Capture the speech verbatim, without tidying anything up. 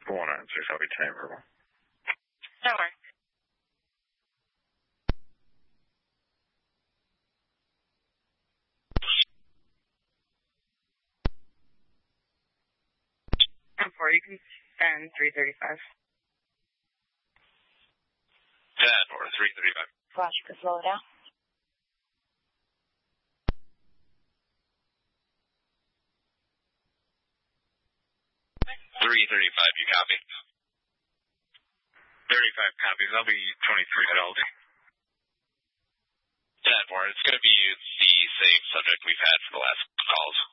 four nine six, I'll be ten verbal. That works. I'm four, you can send three thirty-five. ten or three thirty-five. Flash, you can slow it down. three thirty-five, you copy? thirty-five copies, I'll be twenty-three at L D. ten four, it's going to be the same subject we've had for the last calls.